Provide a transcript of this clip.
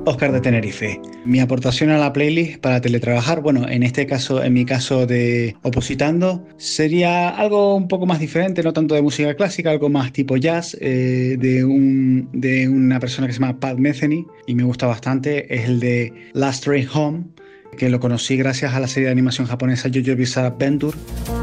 Oscar de Tenerife. Mi aportación a la playlist para teletrabajar, bueno, en este caso, en mi caso de Opositando, sería algo un poco más diferente, no tanto de música clásica, algo más tipo jazz, de una persona que se llama Pat Metheny y me gusta bastante, es el de Last Train Home, que lo conocí gracias a la serie de animación japonesa JoJo's Bizarre Adventure.